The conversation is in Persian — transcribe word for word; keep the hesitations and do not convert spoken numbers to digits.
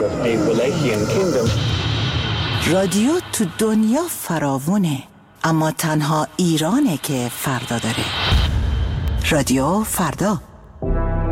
of a Wallachian kingdom. رادیو تو دنیا فراوونه، اما تنها ایرانه که فردا داره. رادیو فردا.